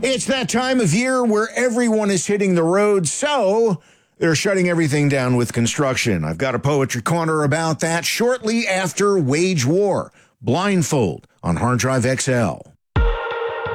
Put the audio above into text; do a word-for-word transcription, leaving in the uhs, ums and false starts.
It's that time of year where everyone is hitting the road, so they're shutting everything down with construction. I've got a Poetry Corner about that shortly after Wage War. Blindfold on Hard Drive X L.